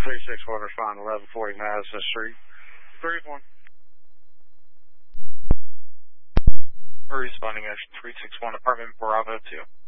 361 respond 1140 Madison Street. 3-1. Responding action 361 apartment Bravo 2.